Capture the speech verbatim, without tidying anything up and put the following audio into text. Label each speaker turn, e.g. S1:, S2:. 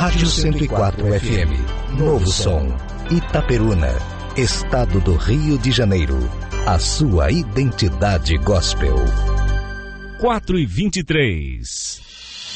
S1: Rádio cento e quatro F M. Novo som. Itaperuna, Estado do Rio de Janeiro. A sua identidade gospel.
S2: quatro e vinte e três.